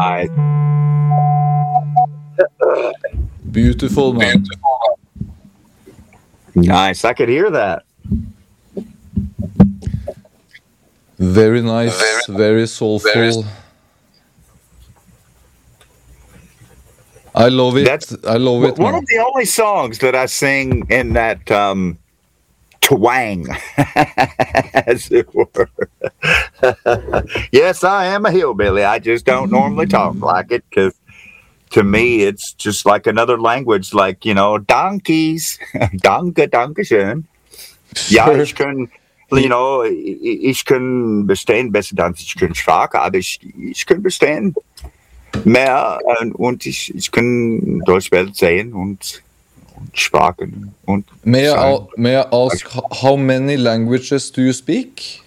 Nice. Beautiful, man. Nice. I could hear that. Very nice, very soulful. I love it. That's I love it, one man. of the only songs that I sing in that twang, as it were. Yes, I am a hillbilly. I just don't normally talk like it because to me it's just like another language, like, donkeys. Danke, Dankeschön. Ja, Sure. ich kann, ich kann bestehen besser, als ich kann sprechen, aber ich kann bestehen mehr und ich kann Deutsch Welt sehen und sprechen und sein. May I ask how many languages do you speak?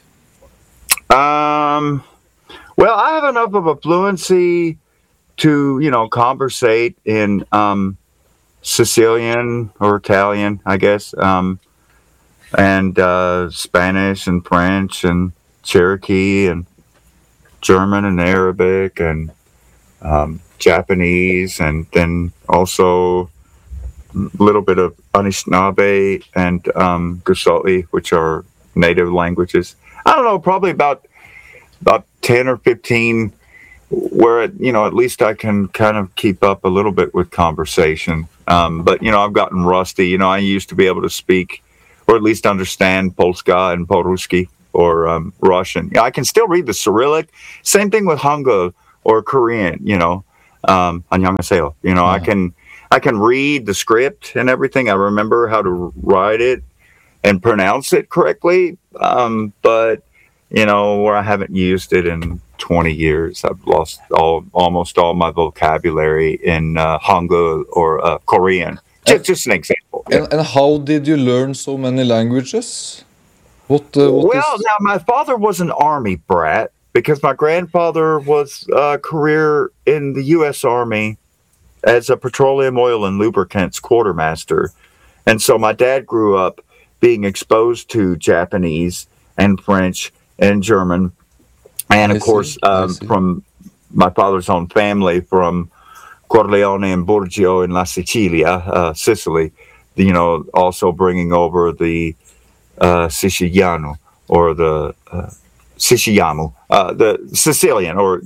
Well, I have enough of a fluency to, conversate in Sicilian or Italian, I guess, and Spanish and French and Cherokee and German and Arabic and Japanese, and then also a little bit of Anishinaabe and Gusali, which are native languages. I don't know, probably about 10 or 15 where, at least I can kind of keep up a little bit with conversation. But, I've gotten rusty. I used to be able to speak or at least understand Polska and Poruski or Russian. I can still read the Cyrillic. Same thing with Hangul or Korean, 안녕하세요. I can read the script and everything. I remember how to write it and pronounce it correctly. But where I haven't used it in 20 years, I've lost almost all my vocabulary in Hangul or Korean. Just an example. And how did you learn so many languages? What Well, now my father was an army brat because my grandfather was a career in the U.S. Army as a petroleum oil and lubricants quartermaster. And so my dad grew up being exposed to Japanese and French and German. And of course, from my father's own family from Corleone and Borgio in La Sicilia, Sicily, also bringing over the Siciliano or the Siciliano, the Sicilian, or,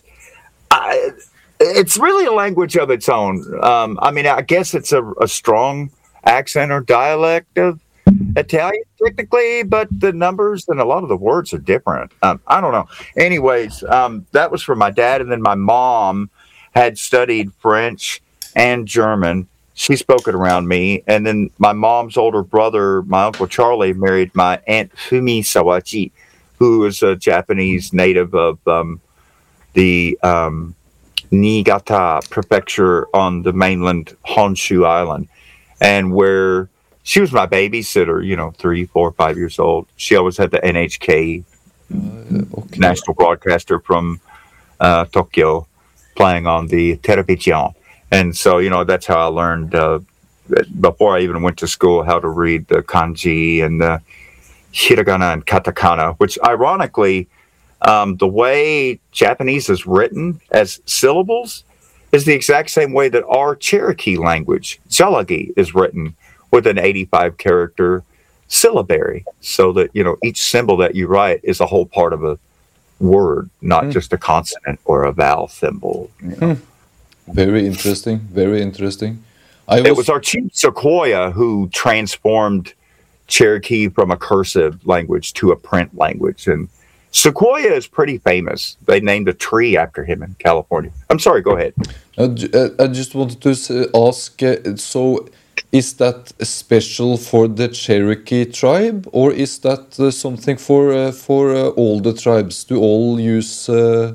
it's really a language of its own. I guess it's a strong accent or dialect of Italian, technically, but the numbers and a lot of the words are different. I don't know. Anyways, that was for my dad. And then my mom had studied French and German. She spoke it around me. And then my mom's older brother, my Uncle Charlie, married my Aunt Fumi Sawachi, who is a Japanese native of the Niigata prefecture on the mainland Honshu Island, and where she was my babysitter, 3, 4, 5 years old. She always had the NHK national broadcaster from Tokyo playing on the television. And so, that's how I learned, before I even went to school, how to read the kanji and the hiragana and katakana, which ironically, the way Japanese is written as syllables is the exact same way that our Cherokee language, Jalagi, is written with an 85 character syllabary, so that, each symbol that you write is a whole part of a word, not just a consonant or a vowel symbol. Very interesting. Very interesting. It was our chief Sequoia who transformed Cherokee from a cursive language to a print language. And Sequoia is pretty famous. They named a tree after him in California. I'm sorry, go ahead. I just wanted to ask, so is that special for the Cherokee tribe, or is that something for all the tribes? Do all use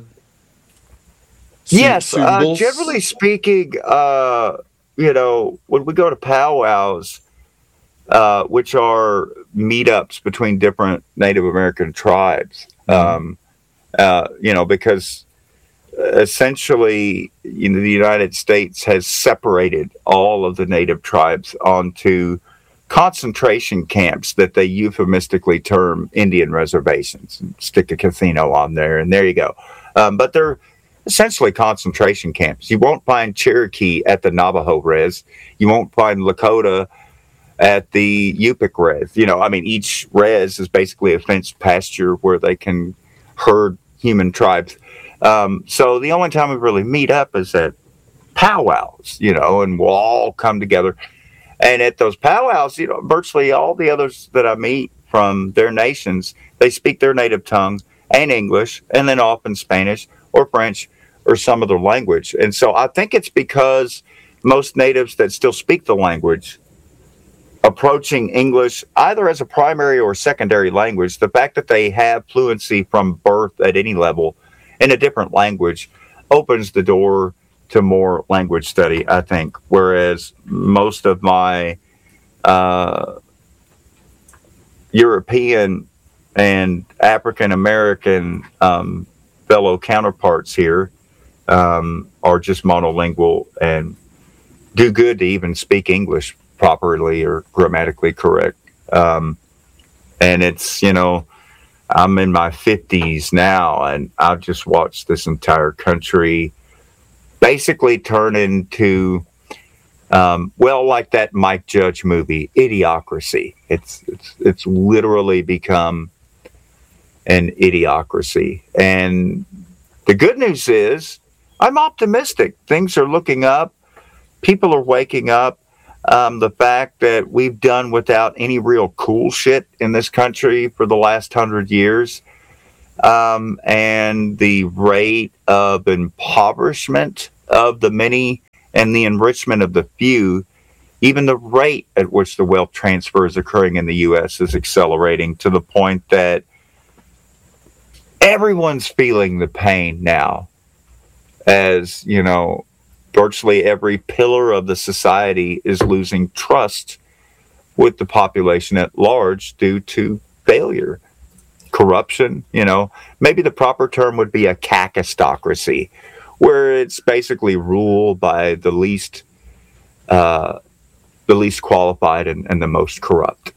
Yes, symbols? generally speaking, when we go to powwows, which are meetups between different Native American tribes, because essentially, the United States has separated all of the Native tribes onto concentration camps that they euphemistically term Indian reservations. Stick a casino on there, and there you go. But they're essentially concentration camps. You won't find Cherokee at the Navajo res. You won't find Lakota at the Yupik res. I mean, each res is basically a fenced pasture where they can herd human tribes. So the only time we really meet up is at powwows, and we'll all come together. And at those powwows, virtually all the others that I meet from their nations, they speak their native tongue and English, and then often Spanish or French or some other language. And so I think it's because most natives that still speak the language, approaching English either as a primary or secondary language, the fact that they have fluency from birth at any level in a different language opens the door to more language study, I think. Whereas most of my European and African American fellow counterparts here are just monolingual and do good to even speak English properly or grammatically correct. And it's, I'm in my 50s now, and I've just watched this entire country basically turn into, like that Mike Judge movie, Idiocracy. It's literally become an idiocracy. And the good news is I'm optimistic. Things are looking up. People are waking up. The fact that we've done without any real cool shit in this country for the last 100 years, and the rate of impoverishment of the many and the enrichment of the few, even the rate at which the wealth transfer is occurring in the U.S. is accelerating to the point that everyone's feeling the pain now, as, virtually every pillar of the society is losing trust with the population at large due to failure, corruption. Maybe the proper term would be a kakistocracy, where it's basically ruled by the least qualified and the most corrupt,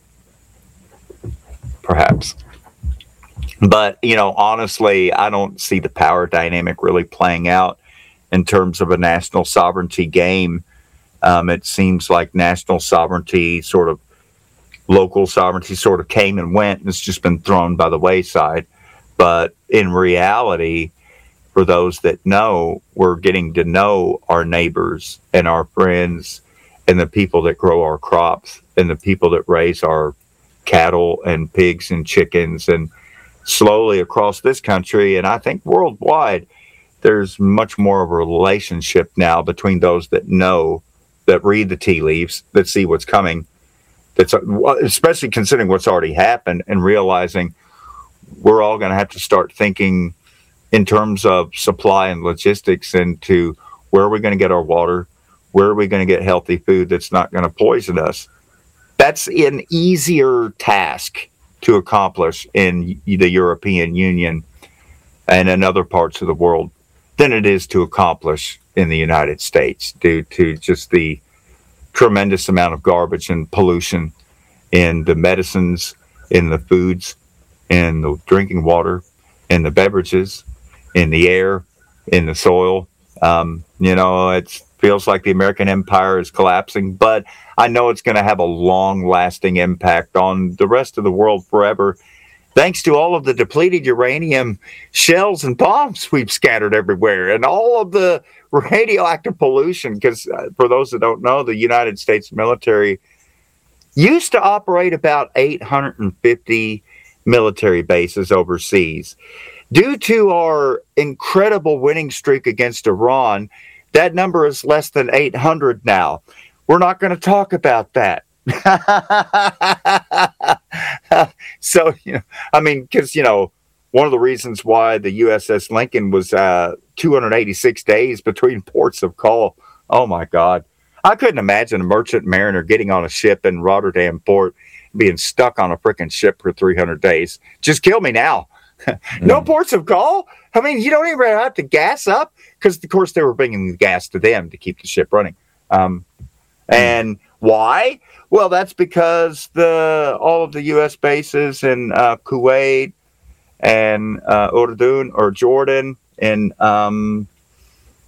perhaps. But, honestly, I don't see the power dynamic really playing out in terms of a national sovereignty game. It seems like national sovereignty, sort of local sovereignty, sort of came and went, and it's just been thrown by the wayside. But in reality, for those that know, we're getting to know our neighbors and our friends and the people that grow our crops and the people that raise our cattle and pigs and chickens, and slowly across this country, and I think worldwide, there's much more of a relationship now between those that know, that read the tea leaves, that see what's coming, that's especially considering what's already happened, and realizing we're all going to have to start thinking in terms of supply and logistics into where are we going to get our water, where are we going to get healthy food that's not going to poison us. That's an easier task to accomplish in the European Union and in other parts of the world than it is to accomplish in the United States, due to just the tremendous amount of garbage and pollution in the medicines, in the foods, in the drinking water, in the beverages, in the air, in the soil. It feels like the American empire is collapsing, but I know it's going to have a long-lasting impact on the rest of the world forever, thanks to all of the depleted uranium shells and bombs we've scattered everywhere, and all of the radioactive pollution. Because for those that don't know, the United States military used to operate about 850 military bases overseas. Due to our incredible winning streak against Iran, that number is less than 800 now. We're not going to talk about that. So, because, one of the reasons why the USS Lincoln was 286 days between ports of call. Oh, my God. I couldn't imagine a merchant mariner getting on a ship in Rotterdam port, being stuck on a freaking ship for 300 days. Just kill me now. No ports of call? You don't even have to gas up, because, of course, they were bringing the gas to them to keep the ship running. And why? Well, that's because all of the U.S. bases in Kuwait and Urdun or Jordan and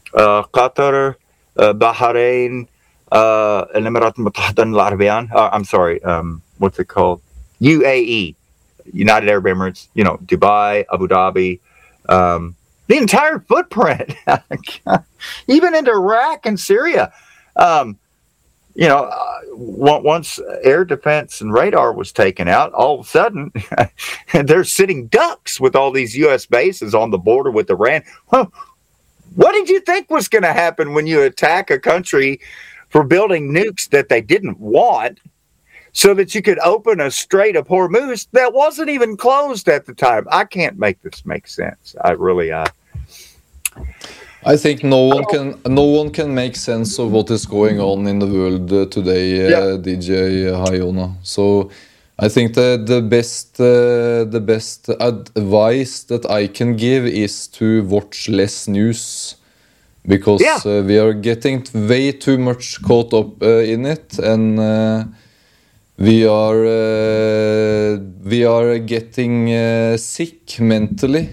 Qatar, Bahrain, الإمارات المتحدة العربية. I'm sorry. What's it called? UAE, United Arab Emirates. Dubai, Abu Dhabi. The entire footprint, even into Iraq and Syria. Once air defense and radar was taken out, all of a sudden they're sitting ducks with all these U.S. bases on the border with Iran. Well, what did you think was going to happen when you attack a country for building nukes that they didn't want so that you could open a Strait of Hormuz that wasn't even closed at the time? I can't make this make sense. I really, I think no one can make sense of what is going on in the world today, DJ Hayona. So I think the best advice that I can give is to watch less news, because we are getting way too much caught up in it, and we are getting sick mentally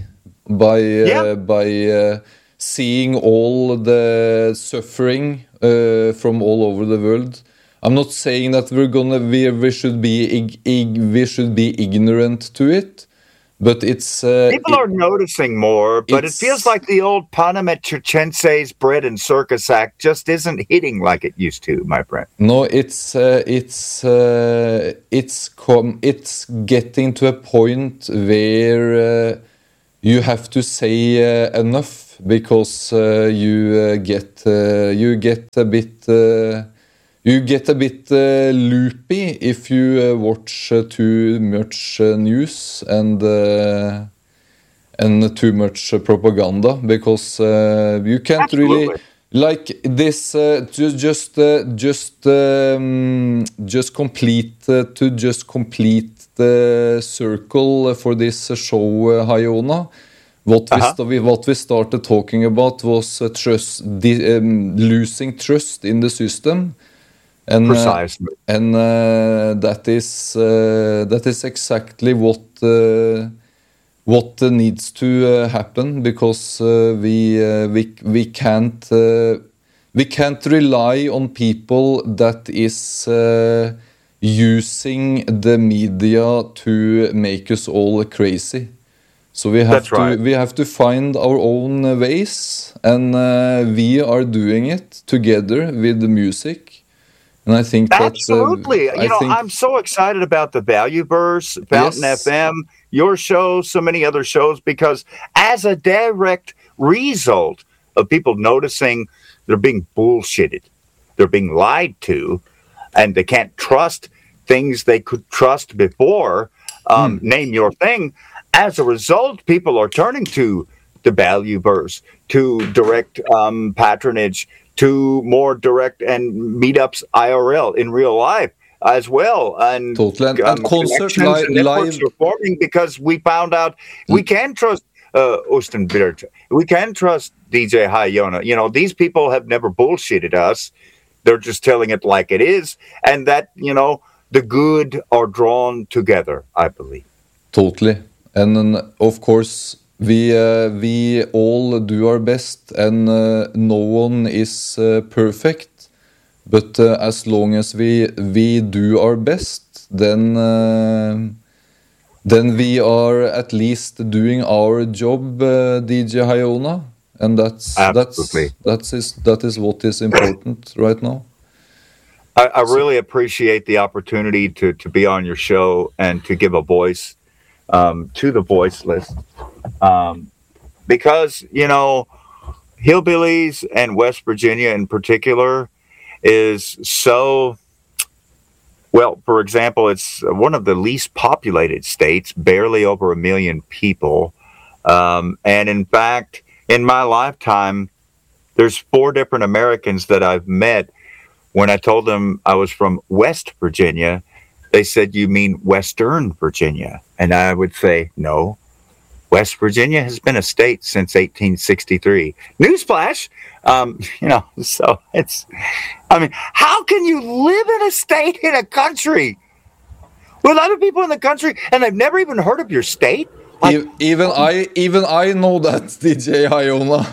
by seeing all the suffering from all over the world. I'm not saying that we should be ignorant to it, but it's people are noticing more. But it feels like the old Panem Circenses bread and circus act just isn't hitting like it used to, my friend. No, it's getting to a point where you have to say enough, because you get a bit loopy if you watch too much news and too much propaganda, because you can't really like this. Just complete the circle for this show, Hayona. What we started talking about was losing trust in the system, and precisely, and that is exactly what needs to happen, because we can't rely on people that is using the media to make us all crazy. So we have to find our own ways, and we are doing it together with the music. And I think absolutely. I'm so excited about the Valueverse, Fountain FM, your show, so many other shows, because as a direct result of people noticing they're being bullshitted, they're being lied to, and they can't trust things they could trust before. Name your thing. As a result, people are turning to the Valueverse, to direct patronage, to more direct and meetups IRL in real life as well. And totally. And concert live are forming, because we found out we can trust Øystein Birch. We can trust DJ Hayona. These people have never bullshitted us. They're just telling it like it is. And that, the good are drawn together, I believe. Totally. And then, of course, we all do our best, and no one is perfect. But as long as we do our best, then we are at least doing our job, DJ Hayona, and that is what is important right now. I really appreciate the opportunity to be on your show and to give a voice to the voiceless, because hillbillies and West Virginia in particular is so well. For example, it's one of the least populated states, barely over 1 million people, and in fact, in my lifetime, there's 4 different Americans that I've met. When I told them I was from West Virginia, they said, "You mean Western Virginia?" And I would say, "No, West Virginia has been a state since 1863. Newsflash. So how can you live in a state, in a country, with other people in the country, and they've never even heard of your state? Even I know that, DJ Hayona.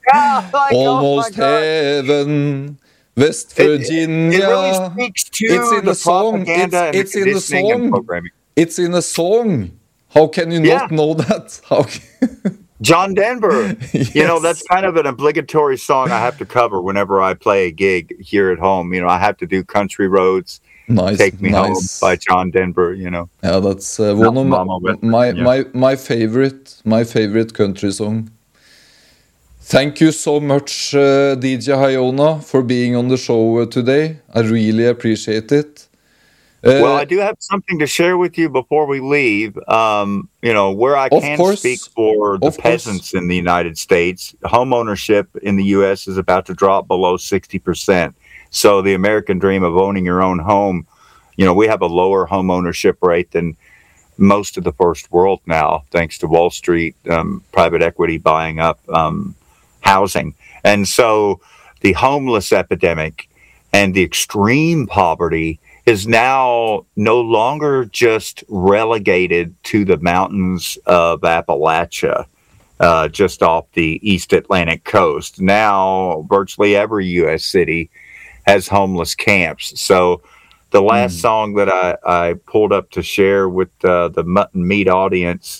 Yeah, like, oh my Almost God. heaven, West It really Virginia. speaks It's to in the the song. propaganda and the It's in the conditioning and song. programming. It's in a song. How can you Yeah, not know that? John Denver. That's Yes. kind of an obligatory song I have to cover whenever I play a gig here at home. I have to do Country Roads, Nice, Take Me Home by nice. John Denver, Yeah, that's one of Mountain Mama, West Virginia. my favorite country song. Thank you so much, DJ Hayona, for being on the show today. I really appreciate it. Well, Uh, I do have something to share with you before we leave. Where I of can speak course, for the of course. peasants in the United States, home ownership in the U.S. is about to drop below 60%. So the American dream of owning your own home, we have a lower home ownership rate than most of the first world now, thanks to Wall Street, private equity buying up housing. And so the homeless epidemic and the extreme poverty is now no longer just relegated to the mountains of Appalachia, just off the East Atlantic coast. Now, virtually every U.S. city has homeless camps. So, the last Mm. song that I pulled up to share with the Mutton Meat audience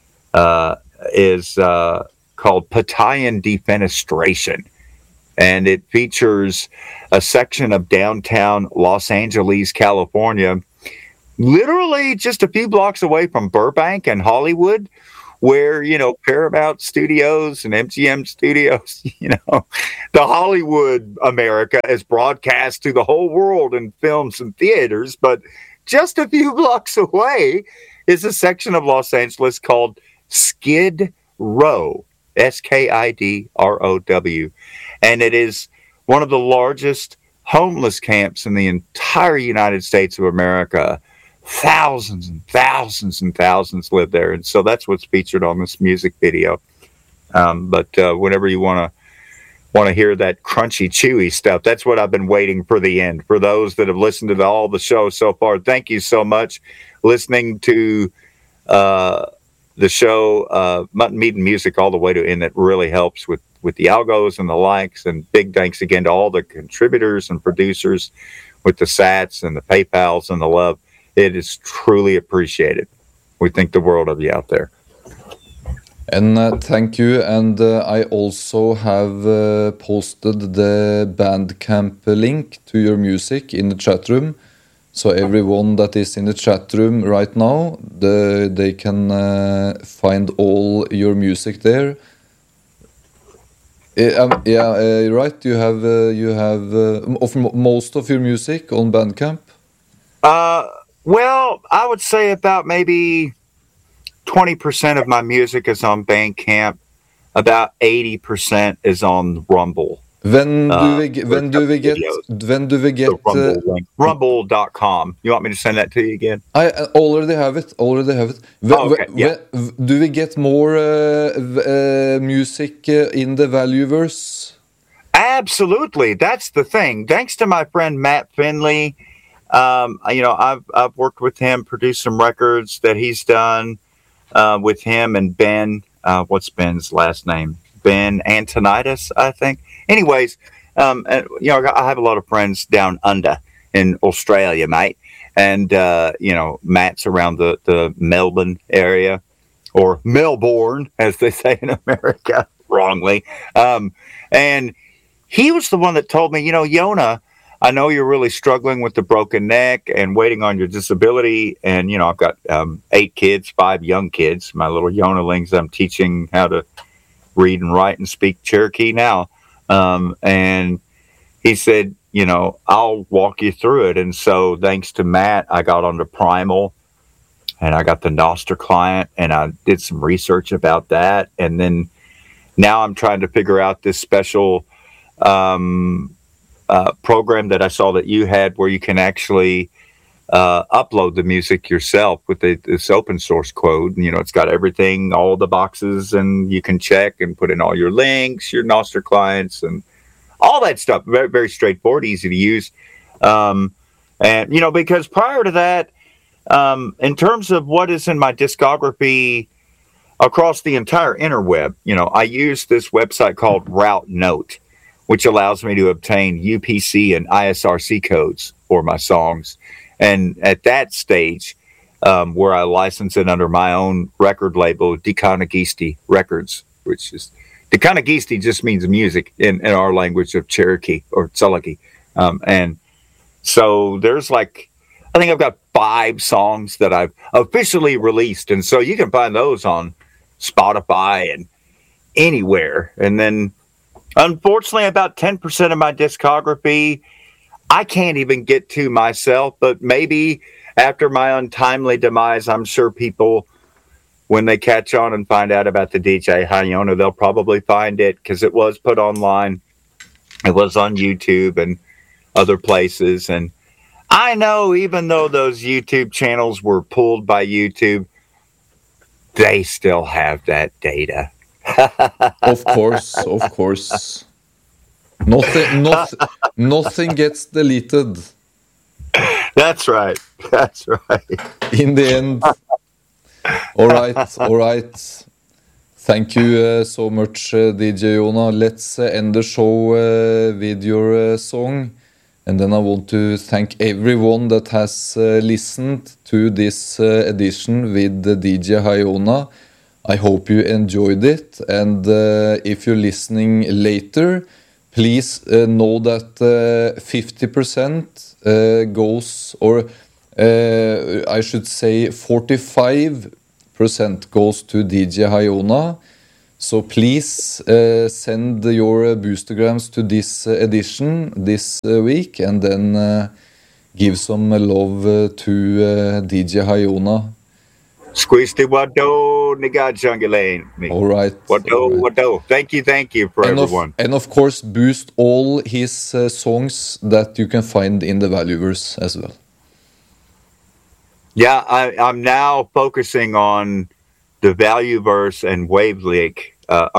is called Patayan Defenestration, and it features a section of downtown Los Angeles, California, literally just a few blocks away from Burbank and Hollywood, where Paramount Studios and MGM Studios, the Hollywood America is broadcast to the whole world in films and theaters. But just a few blocks away is a section of Los Angeles called Skid Row, Skidrow, and it is one of the largest homeless camps in the entire United States of America. Thousands and thousands and thousands live there, and so that's what's featured on this music video. But whenever you want to hear that crunchy, chewy stuff, that's what I've been waiting for the end. For those that have listened to all the shows so far, thank you so much. Listening to the show Mutton Meat and Music all the way to end, that really helps with the algos and the likes. And big thanks again to all the contributors and producers with the sats and the PayPals and the love. It is truly appreciated. We think the world of you out there. And thank you. And I also have posted the Bandcamp link to your music in the chat room. So everyone that is in the chat room right now, they can find all your music there. Right. You have most of your music on Bandcamp. Well, I would say about maybe 20% of my music is on Bandcamp. About 80% is on Rumble. When do we get? When do we get? When do we get? The Rumble link. Rumble.com. You want me to send that to you again? I already have it. Yeah. Do we get more music in the Valueverse? Absolutely. That's the thing. Thanks to my friend Matt Finley. I've worked with him, produced some records that he's done with him and Ben. What's Ben's last name? Ben Antonitis, I think. Anyways, I have a lot of friends down under in Australia, mate. And, Matt's around the Melbourne area, or Melbourne, as they say in America, wrongly. And he was the one that told me, Yona, I know you're really struggling with the broken neck and waiting on your disability. And, I've got 8 kids, 5 young kids, my little Yonalings. I'm teaching how to read and write and speak Cherokee now. And he said, I'll walk you through it. And so thanks to Matt, I got onto Primal and I got the Noster client and I did some research about that. And then now I'm trying to figure out this special program that I saw that you had where you can actually upload the music yourself with this open source code. And, it's got everything, all the boxes, and you can check and put in all your links, your Noster clients, and all that stuff. Very, very straightforward, easy to use. And, because prior to that, in terms of what is in my discography, across the entire interweb. I use this website called Route Note, which allows me to obtain UPC and ISRC codes for my songs. And at that stage, where I license it under my own record label, Dekanagisti Records, which is Dekanagisti just means music in our language of Cherokee or Tsalagi. And so there's I think I've got 5 songs that I've officially released. And so you can find those on Spotify and anywhere. And then unfortunately, about 10% of my discography, I can't even get to myself, but maybe after my untimely demise, I'm sure people, when they catch on and find out about the DJ Hayona, they'll probably find it because it was put online. It was on YouTube and other places. And I know even though those YouTube channels were pulled by YouTube, they still have that data. Of course. Nothing gets deleted. That's right. In the end. All right. Thank you so much, DJ Jona. Let's end the show with your song. And then I want to thank everyone that has listened to this edition with DJ Hayona. I hope you enjoyed it. And if you're listening later, please know that 50% goes, or I should say 45% goes to DJ Hayona. So please send your boostergrams to this edition this week, and then give some love to DJ Hayona. Squeeze the wado, nigga jungulane. All right. Wado. Thank you for everyone. And of course, boost all his songs that you can find in the Valueverse as well. Yeah, I'm now focusing on the Valueverse, and Wave Lake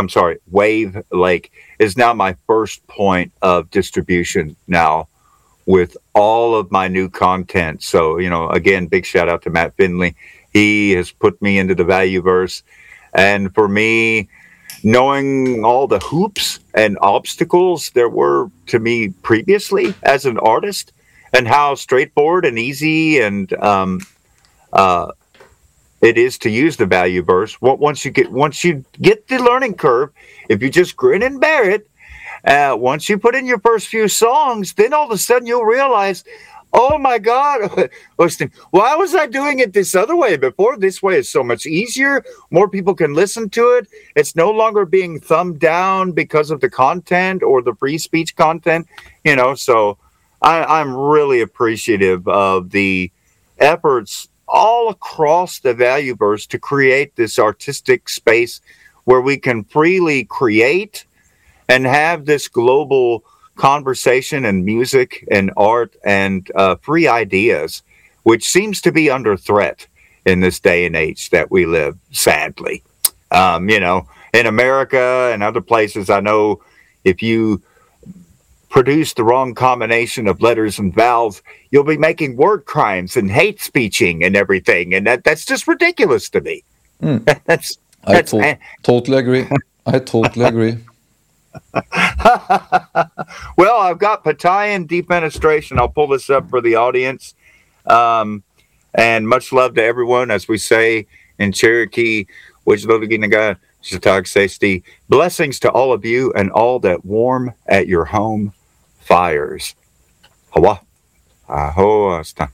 is now my first point of distribution now with all of my new content. So, again, big shout out to Matt Finley. He has put me into the Valueverse. And for me, knowing all the hoops and obstacles there were to me previously as an artist, and how straightforward and easy and it is to use the Valueverse. Once you get the learning curve, if you just grin and bear it, once you put in your first few songs, then all of a sudden you'll realize, oh my God, Austin, why was I doing it this other way before? This way is so much easier. More people can listen to it. It's no longer being thumbed down because of the content or the free speech content, so I'm really appreciative of the efforts all across the Valueverse to create this artistic space where we can freely create and have this global conversation and music and art and free ideas, which seems to be under threat in this day and age that we live, sadly. In America and other places, I know if you produce the wrong combination of letters and vowels, you'll be making word crimes and hate speeching and everything. And that's just ridiculous to me. I totally agree. I totally agree. Well, I've got Patayan defenestration. I'll pull this up for the audience. And much love to everyone, as we say in Cherokee. Blessings to all of you and all that warm at your home fires. Hawa. Ahoasta.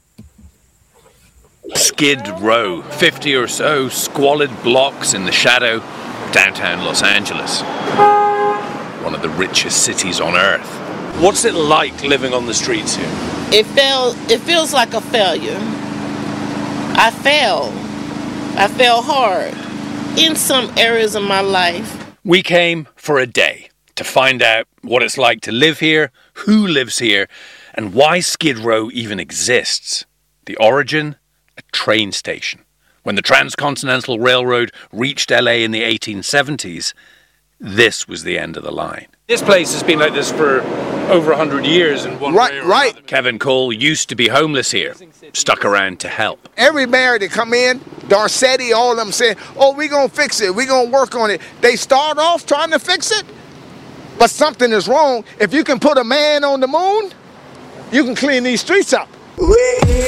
Skid Row, 50 or so squalid blocks in the shadow of downtown Los Angeles. One of the richest cities on earth. What's it like living on the streets here? It feels like a failure. I fell hard in some areas of my life. We came for a day to find out what it's like to live here, who lives here, and why Skid Row even exists. The origin, a train station. When the Transcontinental Railroad reached LA in the 1870s, this was the end of the line. This place has been like this for over 100 years in one Right, way or right. another. Kevin Cole used to be homeless here, stuck around to help. Every mayor that come in, Garcetti, all of them say, oh, we're going to fix it. We're going to work on it. They start off trying to fix it, but something is wrong. If you can put a man on the moon, you can clean these streets up.